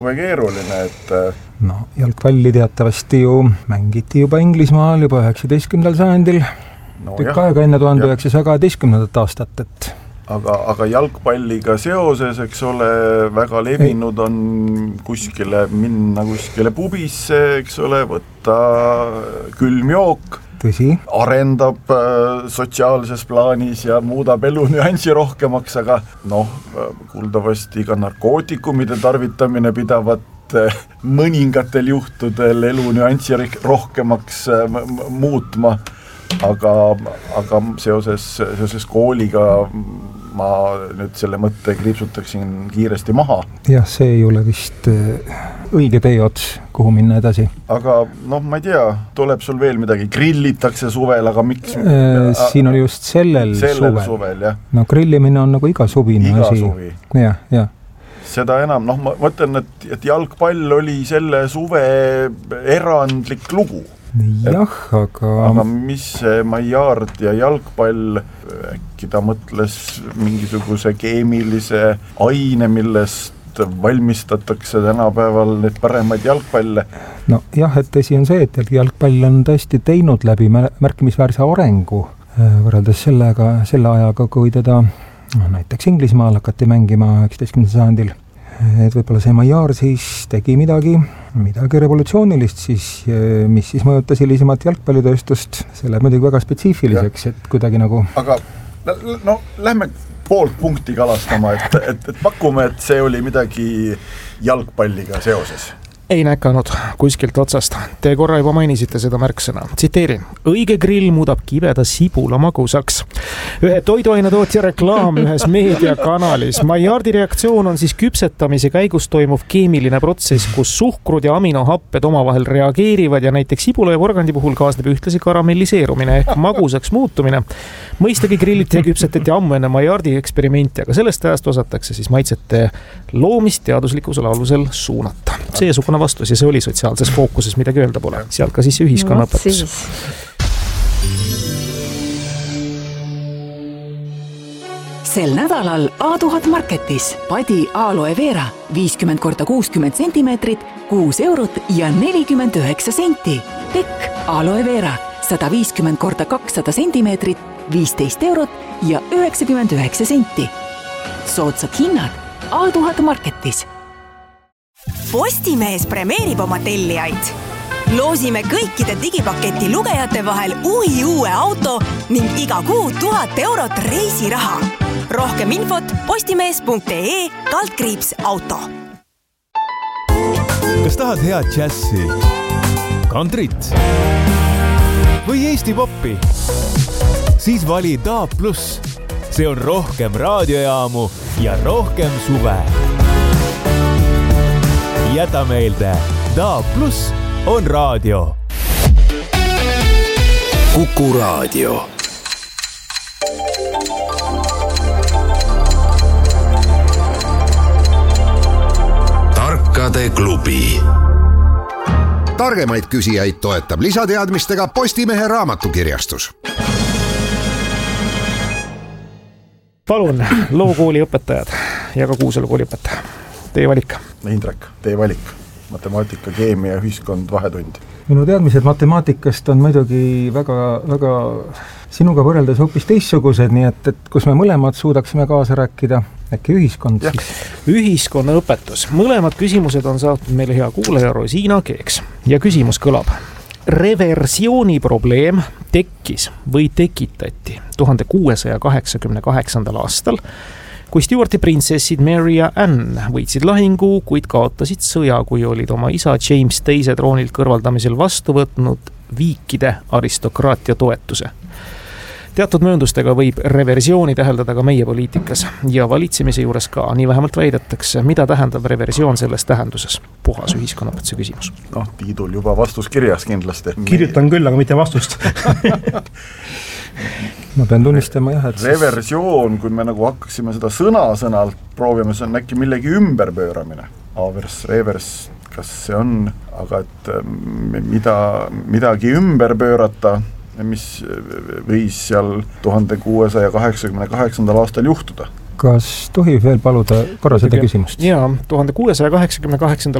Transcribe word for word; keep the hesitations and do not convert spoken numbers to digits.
Või keeruline, et... No, jalgpalli teatavasti ju mängiti juba Inglismaal juba üheksateistkümnendal sajandil. No, tükk jah, aega enne tuhande üheksasaja kaheteistkümnendat aastat, et... Aga, aga jalgpalliga seoses, eks ole, väga levinud on kuskile minna kuskile pubisse, eks ole, võtta külmjook, tõsi, arendab äh, sotsiaalses plaanis ja muudab elu nüansi rohkemaks, aga noh, kuuldavasti ka narkootikumide tarvitamine pidavat äh, mõningatel juhtudel elu nüansi rohkemaks äh, m- muutma, aga, aga seoses, seoses kooliga ma nüüd selle mõtte kriipsutaksin kiiresti maha. Jah, see ei ole vist õige teeots, kuhu minna edasi. Aga noh, ma ei tea, tuleb sul veel midagi, grillitakse suvel, aga miks? Äh, siin oli just sellel, sellel suvel. suvel, jah. No grillimine on nagu iga suvine iga asi. Suvi. Jah, jah. Seda enam, noh, ma mõtlen, et, et jalgpall oli selle suve erandlik lugu. Jah, aga... Aga mis see Maillard ja jalgpall, äkki ta mõtles mingisuguse keemilise aine, millest valmistatakse tänapäeval need paremaid jalgpalle? No jah, et tõsi on see, et jalgpall on tõesti teinud läbi märkimisväärse arengu võrreldes sellega, selle ajaga, kui teda no, näiteks Inglismaal hakati mängima üheksateistkümnendal sajandil. Et võib-olla see Maillard siis tegi midagi, midagi revolutsioonilist, siis, mis siis mõjutas hilisemat jalgpallitööstust. See läheb muidugi väga spetsiifiliseks, et kuidagi nagu... Aga no, lähme poolt punkti kalastama, et, et, et pakume, et see oli midagi jalgpalliga seoses. Ei näkanud kuskilt otsast. Te korra juba mainisite seda märksõna. Tsiteerin. Õige grill muudab kibeda sibula magusaks. Ühe toiduainetootja reklaam ühes meediakanalis. Maillardi reaktsioon on siis küpsetamise käigus toimuv keemiline protsess, kus suhkrud ja aminohapped omavahel reageerivad ja näiteks sibula ja porgandi puhul kaasneb ühtlasi karamelliseerumine ehk magusaks muutumine. Mõistagi grilliti ja küpsetati ammu enne Maillardi eksperimenti, aga sellest ajast osatakse siis maitsete loomist teaduslikkusel alusel suunata. See sugune vastus ja see oli sotsiaalses fookuses, midagi öelda pole. Sealt ka siis ühiskonnaõpetus. Sel nädalal A tuhat Marketis padi aloe vera viiskümmend korda kuuskümmend sentimeetrit, kuus eurot ja nelikümmend üheksa senti. Tekk aloe vera sada viiskümmend korda kakssada sentimeetrit, viisteist eurot ja üheksakümmend üheksa senti. Soodsad hinnad A tuhat Marketis. Postimees premeerib oma tellijaid. Loosime kõikide digipaketi lugejate vahel uhi uue auto ning iga kuu tuhat eurot reisiraha. Rohkem infot postimees punkt ee kaldkriips auto. Kas tahad head džässi, kantrit või Eesti poppi? Siis vali D A B plus. See on rohkem raadiojaamu ja rohkem suve. Jäta meelde, D A B plus on raadio. Kuku raadio. Tarkade klubi. Targemaid küsijaid toetab lisateadmistega Postimehe raamatukirjastus. Palun, lookooli õpetajad ja ka Kuusalu kooli õpetaja. Teie valik. Indrek, teie valik. Matemaatika, keemia, ühiskond, vahetund. Minu teadmised matemaatikast on muidugi väga, väga sinuga võrreldes hoopis teissugused, nii et, et kus me mõlemad suudaksime kaasa rääkida, äkki ühiskond ja. siis. Ühiskonna õpetus. Mõlemad küsimused on saatnud meile hea kuulaja Rosiina Keeks. Ja küsimus kõlab. Reversiooni probleem tekkis või tekitati tuhande kuuesaja kaheksakümne kaheksandal aastal, kui Stuarti printsessid Mary ja Anne võitsid lahingu, kuid kaotasid sõja, kui olid oma isa James teise troonilt kõrvaldamisel vastu võtnud viikide aristokraatia toetuse. Teatud mööndustega võib reversiooni täheldada ka meie poliitikas ja valitsemise juures ka, nii vähemalt väidetakse, mida tähendab reversioon selles tähenduses. Puhas ühiskonnaõpetuse küsimus. Noh, Tiidul juba vastus kirjas kindlasti. Kirjutan küll, aga mitte vastust. Ma pean tunnistama jah, et reversioon, kui me nagu hakkasime seda sõna-sõnalt proovima, see on äkki millegi ümberpööramine. Avers, revers, kas see on, aga et mida, midagi ümber pöörata, mis võis seal tuhande kuuesaja kaheksakümne kaheksandal aastal juhtuda. kas tohib veel paluda korra seda küsimust? Jaa, tuhande kuuesaja kaheksakümne kaheksandal